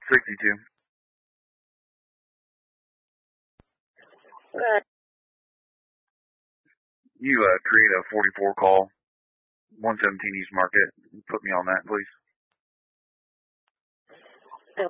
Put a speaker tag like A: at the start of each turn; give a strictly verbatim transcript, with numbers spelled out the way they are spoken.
A: sixty-two.
B: Right.
A: You uh, create a forty-four call, one seventeen East Market. Put me on that, please.